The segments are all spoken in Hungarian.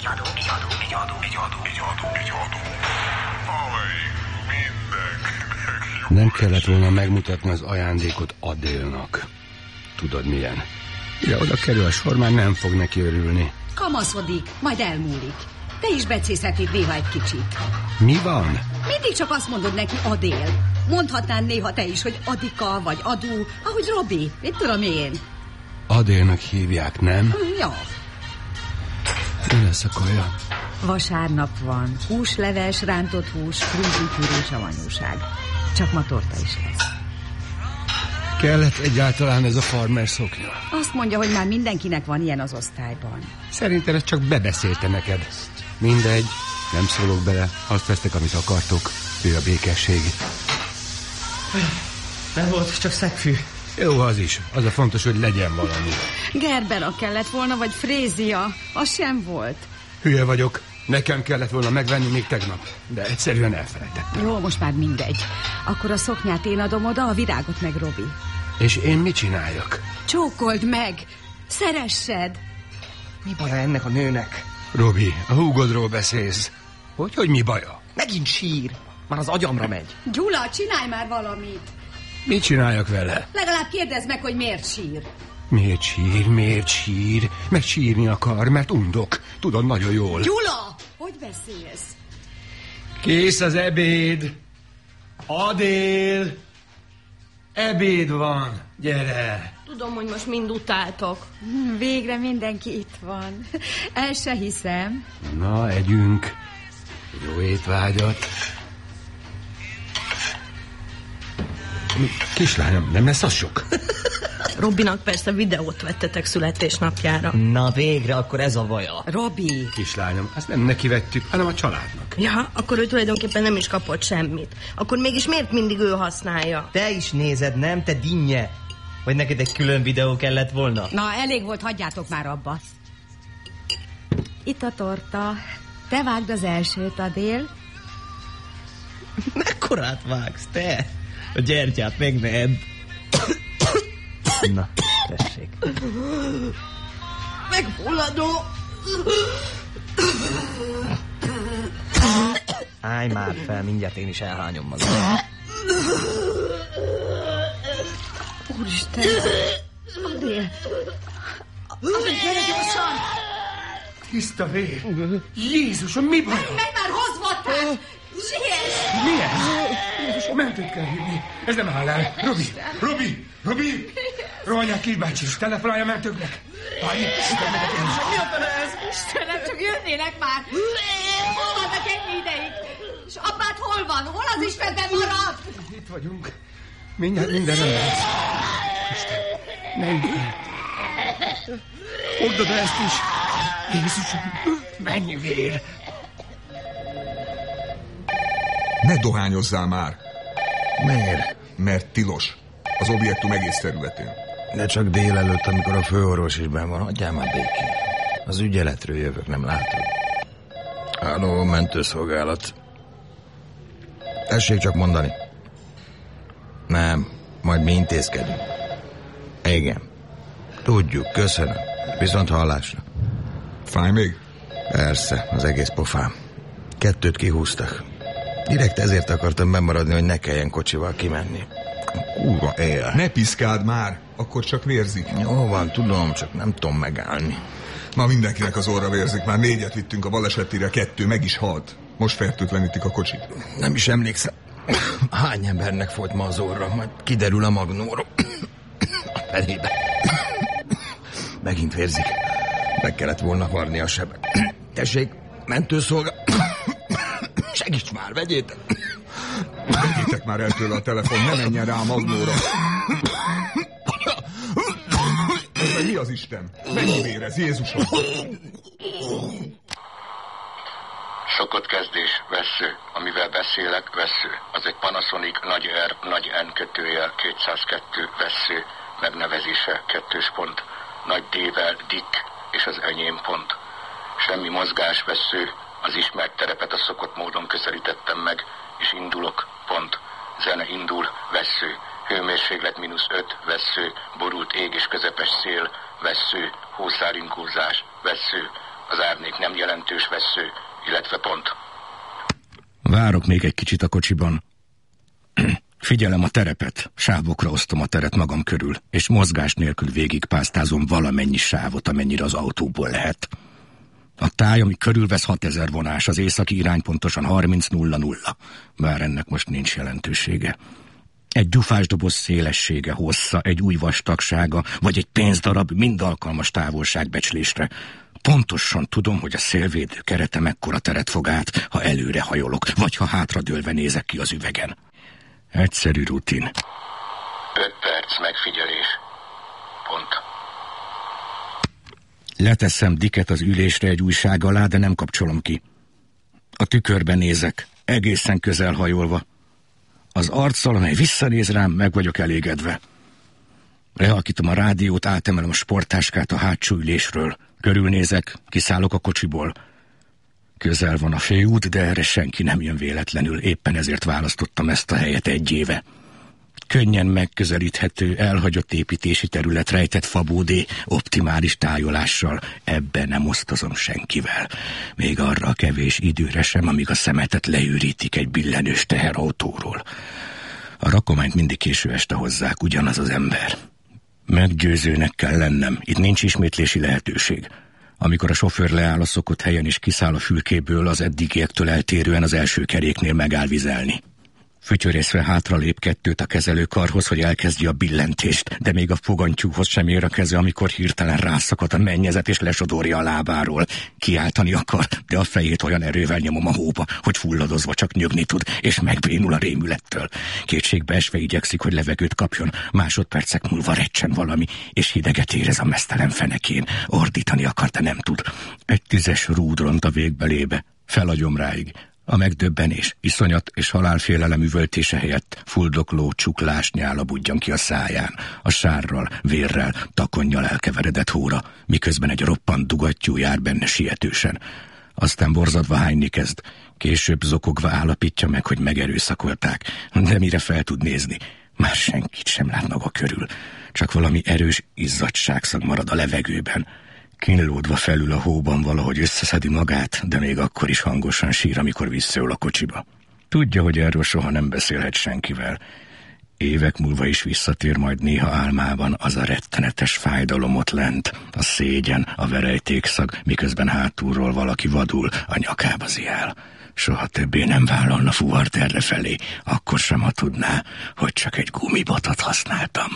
Nem kellett volna megmutatni az ajándékot Adélnak. Tudod milyen? Ide oda kerül a sor, már nem fog neki örülni. Kamaszodik, majd elmúlik. Te is becészheted néha egy kicsit. Mi van? Mindig csak azt mondod neki Adél. Mondhatnál néha te is, hogy Adika vagy Adu, ahogy Robi, mit tudom én. Adélnak hívják, nem? Ja. Mi lesz a kaja? Vasárnap van. Húsleves, rántott hús, krumplipüré és savanyúság. Csak ma torta is lesz. Kellett egyáltalán ez a farmer szoknya? Azt mondja, hogy már mindenkinek van ilyen az osztályban. Szerintem ezt csak bebeszélte neked. Mindegy, nem szólok bele. Azt vesztek, amit akartok. Ő a békesség. Nem volt, csak szegfű. Jó, az is. Az a fontos, hogy legyen valami. Gerberak kellett volna, vagy Frézia. Az sem volt. Hülye vagyok. Nekem kellett volna megvenni még tegnap. De egyszerűen elfelejtettem. Jó, most már mindegy. Akkor a szoknyát én adom oda, a virágot meg Robi. És én mit csináljak? Csókold meg! Szeressed! Mi baja ennek a nőnek? Robi, a húgodról beszélsz. Hogy mi baja? Megint sír. Már az agyamra megy. Gyula, csinálj már valamit! Mit csináljak vele? Legalább kérdezd meg, hogy miért sír. Miért sír? Mert sírni akar, mert undok. Tudod nagyon jól. Gyula! Hogy beszélsz? Kész az ebéd. Adél! Ebéd van. Gyere! Tudom, hogy most mind utáltok. Végre mindenki itt van. El se hiszem. Na, együnk. Jó étvágyat. Kislányom, nem lesz az sok? Robinak persze videót vettetek születésnapjára. Na végre, akkor ez a vaja. Robi! Kislányom, azt nem neki vettük, hanem a családnak. Ja, akkor ő tulajdonképpen nem is kapott semmit. Akkor mégis miért mindig ő használja? Te is nézed, nem? Te dinnye. Vagy neked egy külön videó kellett volna? Na, elég volt, hagyjátok már abba. Itt a torta. Te vágd az elsőt, Adél. Mekkorát vágsz, te? A gyertyát meg ne edd. Na, tessék. Megfulladó! Állj már fel, mindjárt én is elhányom magam. Úristen! Adél! Adél, gyere gyorsan! Tiszta vér! Jézusom, mi baj? Menj már, hozd vatát! Siess! Mi ez? Jézusom, mentőt kell hívni. Ez nem áll el. Robi! Rohanják ki, bácsi, telefonálja a mentőknek. Várj, megmegyek én is. Mi akar ez? Istenem, csak jönnének már! Hol vannak ennyi ideig? És apád hol van? Hol az Istenben maradt? Itt vagyunk. Mindjárt minden nem lesz. Isten, ne ügyelj. Fogd oda ezt is. Jézusom, mennyi vér. Ne dohányozzál már! Miért? Mert tilos. Az objektum egész területén. De csak délelőtt, amikor a főorvos is benn van, hagyjál már békén. Az ügyeletről jövök, nem látod? Halló, mentőszolgálat. Tessék csak mondani. Nem, majd mi intézkedünk. Igen. Tudjuk, köszönöm. Viszont hallásra. Fáj még? Persze, az egész pofám. 2 kihúztak. Direkt ezért akartam bemaradni, hogy ne kelljen kocsival kimenni. Kurva él. Ne piszkáld már, akkor csak vérzik. Jó van, tudom, csak nem tudom megállni. Ma mindenkinek az orra vérzik, már 4 vittünk a balesetére, 2 meg is halt. Most fertőtlenítik a kocsit. Nem is emlékszem, hány embernek folyt ma az orra, majd kiderül a magnóról. A felébe. Megint vérzik. Meg kellett volna varni a sebet. Tessék, segíts már, vegyétek. Vegyétek már el tőle a telefon, ne menjen rá a magnóra. Ez mi az Isten? Mennyi vérez, Jézusom? Szokott kezdés, vessző. Amivel beszélek, vessző. Az egy Panasonic nagy R, nagy N kötőjel, 202 vessző, megnevezése 2 pont, nagy D-vel Dick és az enyém pont. Semmi mozgás, vessző, az ismert terepet a szokott módon közelítettem meg, és indulok, pont. Zene indul, vessző. Hőmérséklet -5, vessző. Borult ég és közepes szél, vessző. Hószárinkózás, vessző. az árnyék nem jelentős vessző, illetve pont. Várok még egy kicsit a kocsiban. Figyelem a terepet, sávokra osztom a teret magam körül, és mozgás nélkül végigpásztázom valamennyi sávot, amennyire az autóból lehet. A táj, ami körülvesz 6000 vonás, az északi irány pontosan 30-0-0, bár ennek most nincs jelentősége. Egy gyufásdoboz szélessége, hossza, egy új vastagsága, vagy egy pénzdarab mind alkalmas távolságbecslésre. Pontosan tudom, hogy a szélvédő kerete mekkora teret fog át, ha előre hajolok, vagy ha hátradőlve nézek ki az üvegen. Egyszerű rutin. 5 perc megfigyelés. Pont. Leteszem Dicket az ülésre egy újság alá, de nem kapcsolom ki. A tükörben nézek, egészen közel hajolva. Az arccal, amely visszanéz rám, meg vagyok elégedve. Lehalkítom a rádiót, átemelem a sporttáskát a hátsó ülésről. Körülnézek, kiszállok a kocsiból. Közel van a főút, de erre senki nem jön véletlenül, éppen ezért választottam ezt a helyet 1 éve. Könnyen megközelíthető, elhagyott építési terület, rejtett fabódé, optimális tájolással. Ebben nem osztozom senkivel. Még arra a kevés időre sem, amíg a szemetet leürítik egy billenős teherautóról. A rakományt mindig késő este hozzák, ugyanaz az ember. Meggyőzőnek kell lennem, itt nincs ismétlési lehetőség. Amikor a sofőr leáll a szokott helyen és kiszáll a fülkéből, az eddigiektől eltérően az első keréknél megáll vizelni. Fütyörészve hátralép 2 a kezelőkarhoz, hogy elkezdje a billentést, de még a fogantyúhoz sem ér a keze, amikor hirtelen rászakad a mennyezet és lesodorja a lábáról. Kiáltani akar, de a fejét olyan erővel nyomom a hóba, hogy fulladozva csak nyögni tud, és megbénul a rémülettől. Kétségbe esve igyekszik, hogy levegőt kapjon, másodpercek múlva recsen valami, és hideget érez a meztelen fenekén. Ordítani akar, de nem tud. Egy 10-es rúd ront a végbelébe, fel a gyomráig. A megdöbbenés, iszonyat és halálfélelem üvöltése helyett fuldokló csuklás nyála budjan ki a száján, a sárral, vérrel, takonnyal elkeveredett hóra, miközben egy roppant dugattyú jár benne sietősen. Aztán borzadva hányni kezd, később zokogva állapítja meg, hogy megerőszakolták, de mire fel tud nézni, már senkit sem lát maga körül, csak valami erős izzadságszag marad a levegőben. Kínlódva felül a hóban valahogy összeszedi magát, de még akkor is hangosan sír, amikor visszaül a kocsiba. Tudja, hogy erről soha nem beszélhet senkivel. Évek múlva is visszatér majd néha álmában az a rettenetes fájdalom ott lent, a szégyen, a verejtékszag, miközben hátulról valaki vadul a nyakába ziál. Soha többé nem vállalna fuvart errefelé, akkor sem, ha tudná, hogy csak egy gumibotot használtam.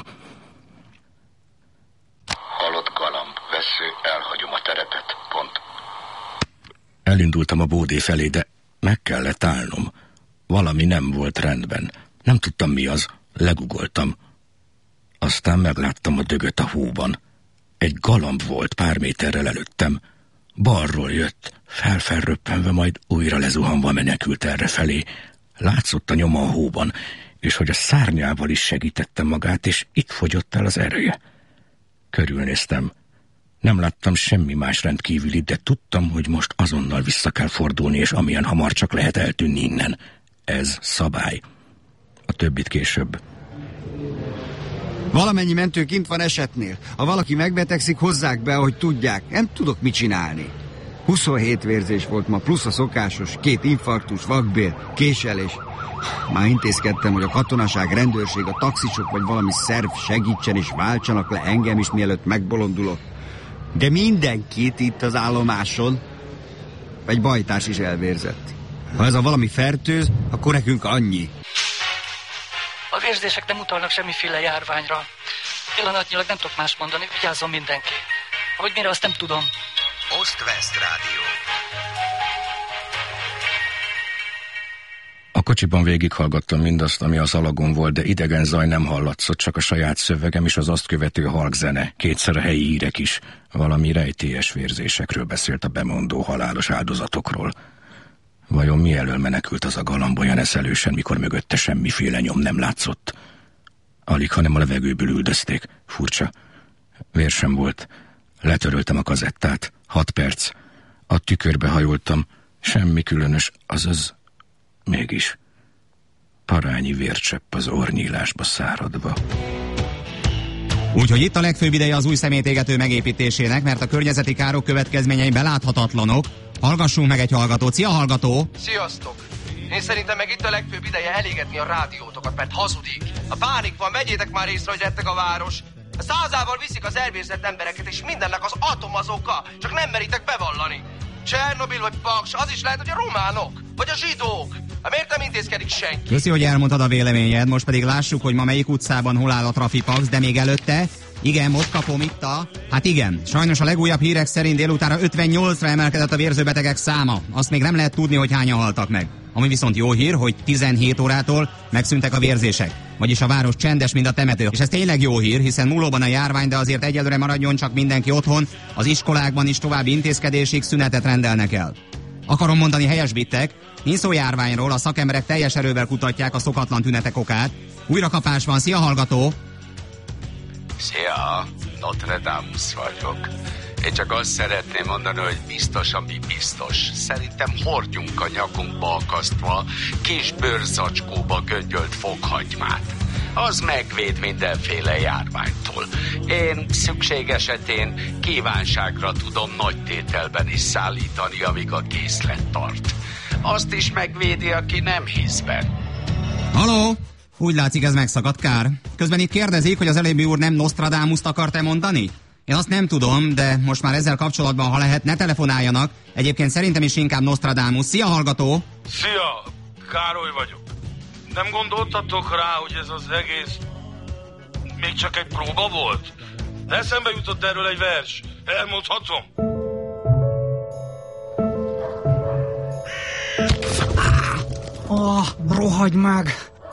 Halott galamb, vessző, elhagyom a terepet. Pont. Elindultam a bódé felé, de meg kellett állnom. Valami nem volt rendben. Nem tudtam, mi az. Legugoltam. Aztán megláttam a dögöt a hóban. Egy galamb volt pár méterrel előttem. Balról jött, felröppenve, majd újra lezuhanva menekült errefelé. Látszott a nyoma a hóban, és hogy a szárnyával is segítette magát, és itt fogyott el az ereje. Körülnéztem. Nem láttam semmi más rendkívüli, de tudtam, hogy most azonnal vissza kell fordulni, és amilyen hamar csak lehet eltűnni innen. Ez szabály. A többit később. Valamennyi mentő kint van esetnél. Ha valaki megbetegszik, hozzák be, ahogy tudják. Nem tudok mit csinálni. 27 vérzés volt ma, plusz a szokásos, 2 infarktus, vakbél, késelés. Már intézkedtem, hogy a katonaság, rendőrség, a taxicsok vagy valami szerv segítsen és váltsanak le engem is, mielőtt megbolondulok. De mindenkit itt az állomáson. Egy bajtárs is elvérzett. Ha ez a valami fertőz, akkor nekünk annyi. A vérzések nem utalnak semmiféle járványra. Pillanatnyilag nem tudok más mondani, vigyázzon mindenki. Hogy mire, azt nem tudom. Ost-West Rádió. A kocsiban végighallgattam mindazt, ami az alagon volt, de idegen zaj nem hallatszott, csak a saját szövegem és az azt követő halk zene, kétszer a helyi hírek is. Valami rejtélyes vérzésekről beszélt a bemondó halálos áldozatokról. Vajon mi elől menekült az a galamb olyan eszelősen, mikor mögötte semmiféle nyom nem látszott? Alig, hanem a levegőből üldözték. Furcsa. Vér sem volt. Letöröltem a kazettát. 6 perc. A tükörbe hajoltam. Semmi különös, azaz mégis parányi vércsepp az orrnyílásba száradva. Úgyhogy itt a legfőbb ideje az új szemétégető megépítésének, mert a környezeti károk következményei beláthatatlanok. Hallgassunk meg egy hallgatót. Szia, hallgató! Sziasztok! Én szerintem meg itt a legfőbb ideje elégetni a rádiótokat, mert hazudik. A pánik van, vegyétek már észre, hogy retteg a város. A százával viszik az elvérzett embereket, és mindennek az atom az oka, csak nem meritek bevallani. Csernobil vagy Paks, az is lehet, hogy a románok, vagy a zsidók. Hát miért nem intézkedik senki? Köszi, hogy elmondtad a véleményed, most pedig lássuk, hogy ma melyik utcában hol áll a trafipax, de még előtte... Igen, most kapom itt a... Hát igen, sajnos a legújabb hírek szerint délutánra 58-ra emelkedett a vérzőbetegek száma. Azt még nem lehet tudni, hogy hányan haltak meg. Ami viszont jó hír, hogy 17 órától megszűntek a vérzések. Vagyis a város csendes, mint a temető. És ez tényleg jó hír, hiszen múlóban a járvány, de azért egyelőre maradjon csak mindenki otthon. Az iskolákban is további intézkedésig szünetet rendelnek el. Akarom mondani, helyesbittek. Nincs szó járványról, a szakemberek teljes erővel kutatják a szokatlan tünetek okát. Újrakapás van, szia, hallgató! Szia, Nostradamus vagyok. Én csak azt szeretném mondani, hogy biztos, ami biztos. Szerintem hordjunk a nyakunkba akasztva kis bőrzacskóba göngyölt fokhagymát. Az megvéd mindenféle járványtól. Én szükség esetén kívánságra tudom nagy tételben is szállítani, amíg a készlet tart. Azt is megvédi, aki nem hisz benne. Haló? Úgy látszik, ez megszakadt, kár. Közben itt kérdezik, hogy az előbbi úr nem Nostradamus-t akart-e mondani? Én azt nem tudom, de most már ezzel kapcsolatban, ha lehet, ne telefonáljanak. Egyébként szerintem is inkább Nostradamus. Szia, hallgató! Szia, Károly vagyok. Nem gondoltatok rá, hogy ez az egész még csak egy próba volt? Eszembe jutott erről egy vers. Elmondhatom? Rohagy meg!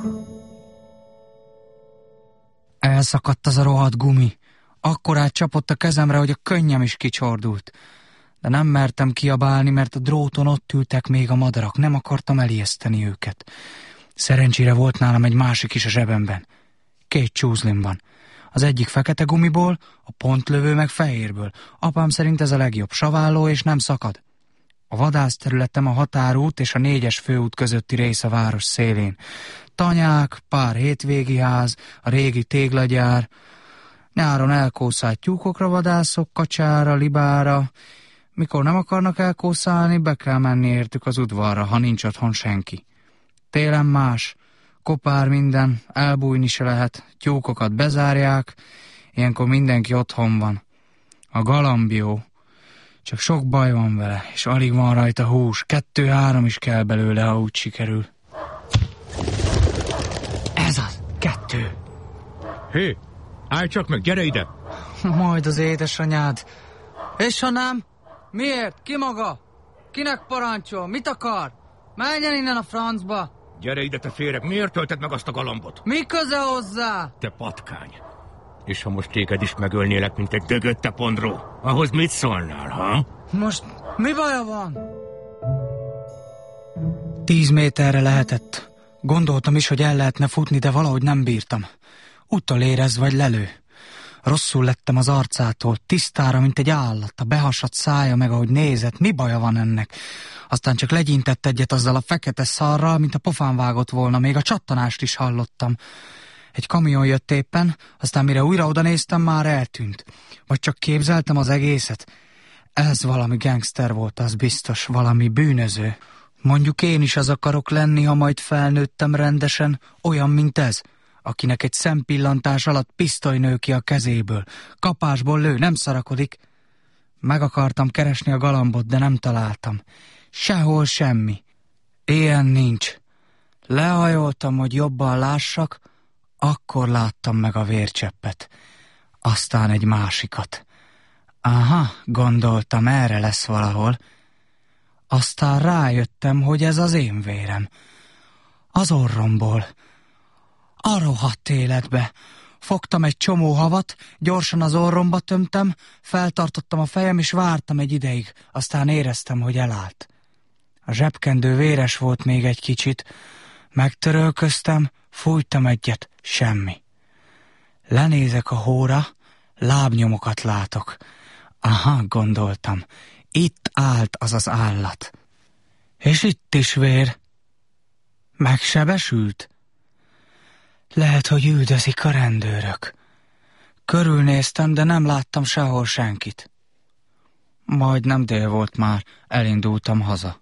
Elszakadt az a rohadt gumi. Akkorát csapott a kezemre, hogy a könnyem is kicsordult. De nem mertem kiabálni, mert a dróton ott ültek még a madarak. Nem akartam elijeszteni őket. Szerencsére volt nálam egy másik is a zsebemben. 2 csúzlim van. Az egyik fekete gumiból, a pontlövő meg fehérből. Apám szerint ez a legjobb, saválló és nem szakad. A vadászterületem a határút és a 4-es főút közötti rész a város szélén. Tanyák, pár hétvégi ház, a régi téglagyár. Nyáron elkószált tyúkokra vadászok, kacsára, libára. Mikor nem akarnak elkószálni, be kell menni értük az udvarra, ha nincs otthon senki. Télen más, kopár minden, elbújni se lehet, tyúkokat bezárják, ilyenkor mindenki otthon van. A galamb jó, csak sok baj van vele, és alig van rajta hús, 2-3 is kell belőle, ha úgy sikerül. Ez az, 2. Hé, állj csak meg, gyere ide! Majd az édesanyád. És ha nem? Miért? Ki maga? Kinek parancsol? Mit akar? Menjen innen a francba! Gyere ide, te féreg, miért tölted meg azt a galambot? Mi köze hozzá? Te patkány. És ha most téged is megölnélek, mint egy dögötte pondró, ahhoz mit szólnál, ha? Most mi baja van? 10 méterre lehetett. Gondoltam is, hogy el lehetne futni, de valahogy nem bírtam. Utolérez vagy lelő. Rosszul lettem az arcától, tisztára, mint egy állat, a behasadt szája meg, ahogy nézett, mi baja van ennek? Aztán csak legyintett egyet azzal a fekete szarral, mint a pofán vágott volna, még a csattanást is hallottam. Egy kamion jött éppen, aztán mire újra oda néztem, már eltűnt. Vagy csak képzeltem az egészet. Ez valami gangster volt, az biztos, valami bűnöző. Mondjuk én is az akarok lenni, ha majd felnőttem rendesen, olyan, mint ez, akinek egy szempillantás alatt pisztoly nő ki a kezéből. Kapásból lő, nem szarakodik. Meg akartam keresni a galambot, de nem találtam. Sehol semmi. Ilyen nincs. Lehajoltam, hogy jobban lássak, akkor láttam meg a vércseppet. Aztán egy másikat. Aha, gondoltam, erre lesz valahol. Aztán rájöttem, hogy ez az én vérem. Az orromból. A rohadt életbe. Fogtam egy csomó havat, gyorsan az orromba tömtem, feltartottam a fejem, és vártam egy ideig. Aztán éreztem, hogy elállt. A zsebkendő véres volt még egy kicsit. Megtörölköztem, fújtam egyet, semmi. Lenézek a hóra, lábnyomokat látok. Aha, gondoltam, itt állt az az állat. És itt is vér. Megsebesült? Lehet, hogy üldözik a rendőrök. Körülnéztem, de nem láttam sehol senkit. Majdnem dél volt már, elindultam haza.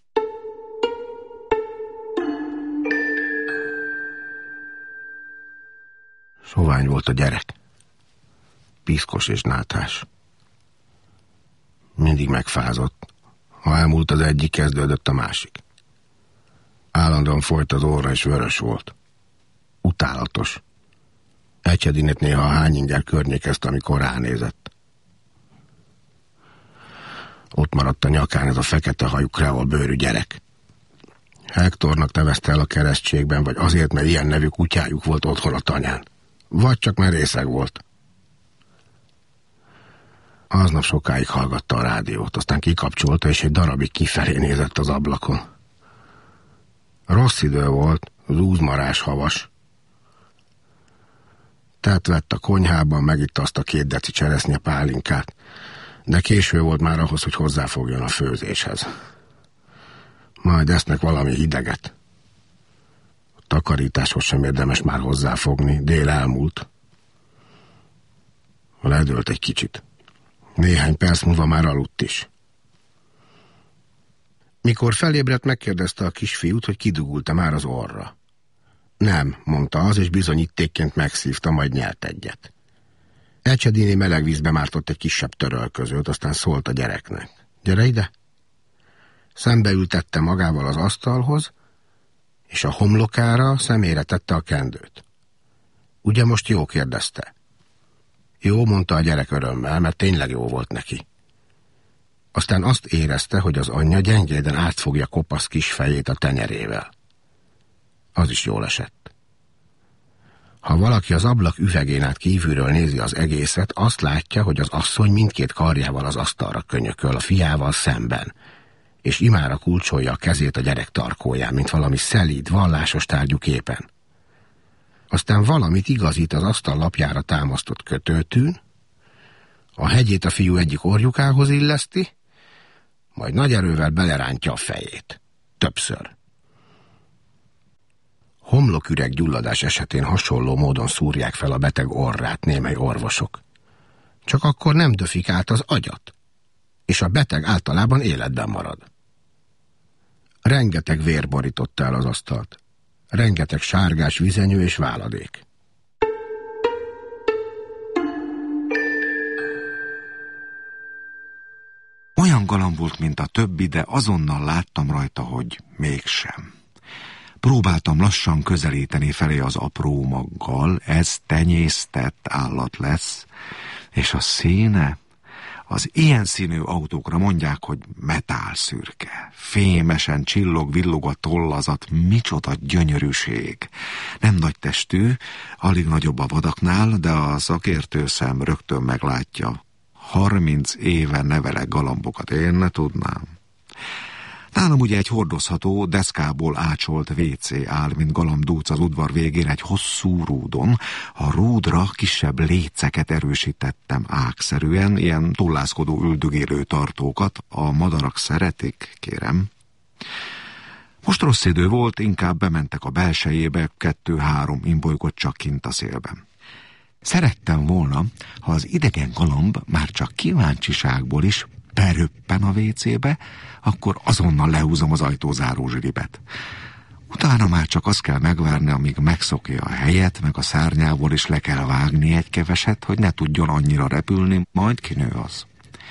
Sovány volt a gyerek. Piszkos és náthás. Mindig megfázott. Ha elmúlt az egyik, kezdődött a másik. Állandóan folyt az orra, és vörös volt. Utálatos. Ecsedinet néha a hányinger környékezte, amikor ránézett. Ott maradt a nyakán ez a fekete hajú kreol bőrű gyerek. Hektornak nevezte el a keresztségben, vagy azért, mert ilyen nevű kutyájuk volt otthon a tanyán. Vagy csak mert részeg volt. Aznap sokáig hallgatta a rádiót, aztán kikapcsolta, és egy darabig kifelé nézett az ablakon. Rossz idő volt, zúzmarás havas. Tett vett a konyhában, megitta azt a 2 deci cseresznye pálinkát, de késő volt már ahhoz, hogy hozzáfogjon a főzéshez. Majd esznek valami hideget. A takarításhoz sem érdemes már hozzáfogni, dél elmúlt. Ledőlt egy kicsit. Néhány perc múlva már aludt is. Mikor felébredt, megkérdezte a kisfiút, hogy kidugult-e már az orra. Nem, mondta az, és bizonyítékként megszívta, majd nyelt egyet. Ecsedini meleg vízbe mártott egy kisebb törölközőt, aztán szólt a gyereknek. Gyere ide! Szembeültette magával az asztalhoz, és a homlokára szemére tette a kendőt. Ugye most jó? Kérdezte. Jó, mondta a gyerek örömmel, mert tényleg jó volt neki. Aztán azt érezte, hogy az anyja gyengéden átfogja kopasz kis fejét a tenyerével. Az is jól esett. Ha valaki az ablak üvegén át kívülről nézi az egészet, azt látja, hogy az asszony mindkét karjával az asztalra könyököl a fiával szemben, és imára kulcsolja a kezét a gyerek tarkóján, mint valami szelíd, vallásos tárgyú képen. Aztán valamit igazít az asztal lapjára támasztott kötőtűn, a hegyét a fiú egyik orjukához illeszti, majd nagy erővel belerántja a fejét. Többször. Homloküreg gyulladás esetén hasonló módon szúrják fel a beteg orrát némely orvosok. Csak akkor nem döfik át az agyat, és a beteg általában életben marad. Rengeteg vér borította el az asztalt. Rengeteg sárgás vizenyő és váladék. Olyan galamb volt, mint a többi, de azonnal láttam rajta, hogy mégsem. Próbáltam lassan közelíteni felé az apró maggal, ez tenyésztett állat lesz, és a színe, az ilyen színű autókra mondják, hogy metálszürke. Fémesen csillog-villog a tollazat, micsoda gyönyörűség. Nem nagy testű, alig nagyobb a vadaknál, de a szakértő szem rögtön meglátja. 30 éve nevelek galambokat, én ne tudnám. Nálam ugye egy hordozható, deszkából ácsolt WC áll, mint galambdúc az udvar végén egy hosszú rúdon. A rúdra kisebb léceket erősítettem ágszerűen, ilyen tullászkodó üldögélő tartókat. A madarak szeretik, kérem. Most rossz idő volt, inkább bementek a belsejébe, 2-3 imbolygott csak kint a szélben. Szerettem volna, ha az idegen galamb már csak kíváncsiságból is beröppen a WC-be, akkor azonnal lehúzom az ajtózáró zsiribet. Utána már csak azt kell megvárni, amíg megszokja a helyet, meg a szárnyából is le kell vágni egy keveset, hogy ne tudjon annyira repülni, majd kinő az.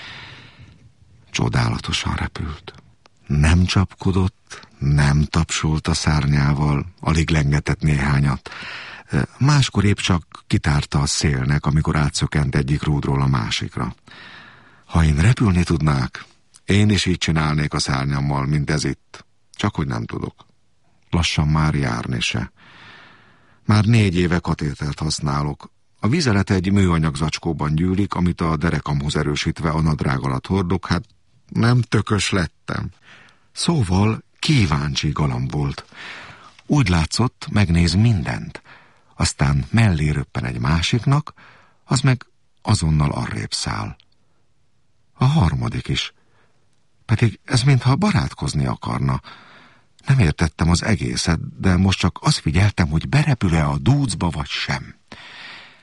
Csodálatosan repült. Nem csapkodott, nem tapsolt a szárnyával, alig lengetett néhányat. Máskor épp csak kitárta a szélnek, amikor átszökent egyik rúdról a másikra. Ha én repülni tudnák, én is így csinálnék a szárnyammal, mint ez itt. Csak hogy nem tudok. Lassan már járni se. Már 4 éve katétert használok. A vizelet egy műanyag zacskóban gyűlik, amit a derekamhoz erősítve a nadrág alatt hordok, hát nem tökös lettem. Szóval kíváncsi galamb volt. Úgy látszott, megnéz mindent. Aztán mellé röppen egy másiknak, az meg azonnal arrébb száll. A harmadik is. Pedig ez mintha barátkozni akarna. Nem értettem az egészet, de most csak azt figyeltem, hogy berepül-e a dúcba vagy sem.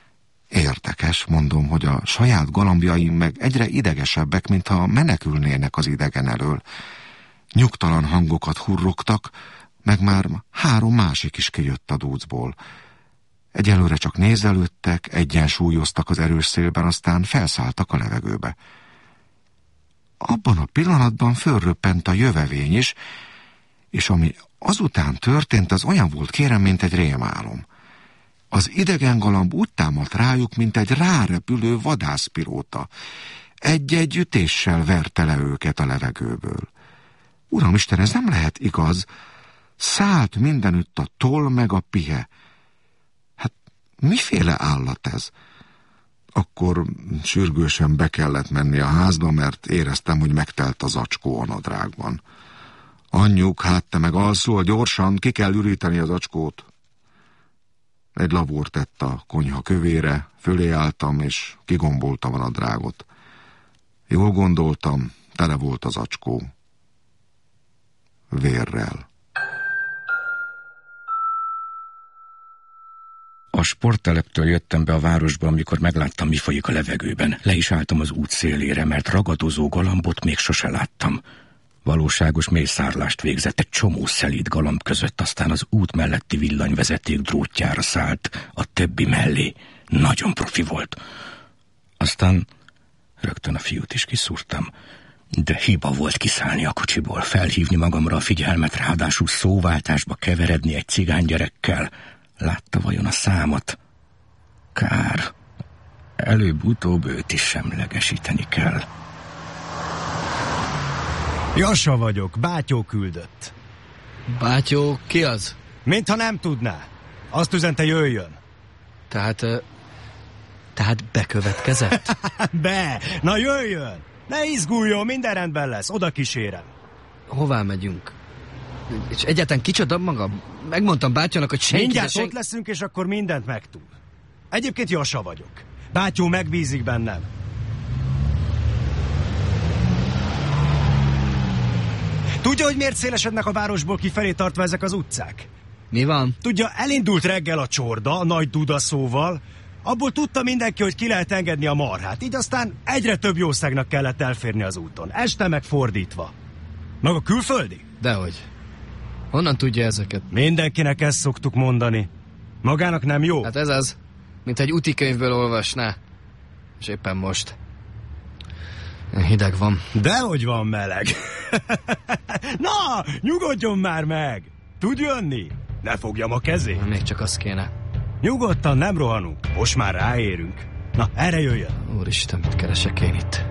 Érdekes, mondom, hogy a saját galambjaim meg egyre idegesebbek, mintha menekülnének az idegen elől. Nyugtalan hangokat hurrogtak, meg már 3 másik is kijött a dúcból. Egyelőre csak nézelődtek, egyensúlyoztak az erős szélben, aztán felszálltak a levegőbe. Abban a pillanatban fölröppent a jövevény is, és ami azután történt, az olyan volt, kérem, mint egy rémálom. Az idegen galamb úgy támadt rájuk, mint egy rárepülő vadászpilóta. Egy-egy ütéssel verte le őket a levegőből. Uramisten, ez nem lehet igaz. Szállt mindenütt a toll meg a pihe. Hát miféle állat ez? Akkor sürgősen be kellett menni a házba, mert éreztem, hogy megtelt az zacskó a nadrágban. Anyjuk, hát te meg alszol, gyorsan, ki kell üríteni az zacskót. Egy lavúr tett a konyha kövére, fölé álltam, és kigomboltam a nadrágot. Jól gondoltam, tele volt az zacskó. Vérrel. A sportteleptől jöttem be a városba, amikor megláttam, mi folyik a levegőben. Le is álltam az út szélére, mert ragadozó galambot még sose láttam. Valóságos mélyszárlást végzett egy csomó szelíd galamb között, aztán az út melletti villanyvezeték drótjára szállt a többi mellé. Nagyon profi volt. Aztán rögtön a fiút is kiszúrtam. De hiba volt kiszállni a kocsiból, felhívni magamra a figyelmet, ráadásul szóváltásba keveredni egy cigánygyerekkel. Látta vajon a számat? Kár. Előbb-utóbb őt is semlegesíteni kell. Jassa vagyok, Bátyó küldött. Bátyó? Ki az? Mintha nem tudná. Azt üzente, jöjjön. Tehát bekövetkezett? Be! Na jöjjön! Ne izguljon, minden rendben lesz, oda kísérem. Hová megyünk? És egyáltalán kicsoda magam? Megmondtam Bátyónak, hogy senki... Mindjárt ott leszünk, és akkor mindent megtud. Egyébként Jassa vagyok. Bátyó megbízik bennem. Tudja, hogy miért szélesednek a városból kifelé tartva ezek az utcák? Mi van? Tudja, elindult reggel a csorda, a nagy dudaszóval. Abból tudta mindenki, hogy ki lehet engedni a marhát. Így aztán egyre több jószágnak kellett elférni az úton. Este meg fordítva. Maga külföldi? Dehogy. Honnan tudja ezeket? Mindenkinek ezt szoktuk mondani. Magának nem jó? Hát ez az, mint egy útikönyvből olvasná. És éppen most. Hideg van. Dehogy van meleg. Na, nyugodjon már meg. Tud jönni? Ne fogjam a kezét. Még csak az kéne. Nyugodtan, nem rohanunk. Most már ráérünk. Na, erre jöjjön. Úristen, mit keresek én itt?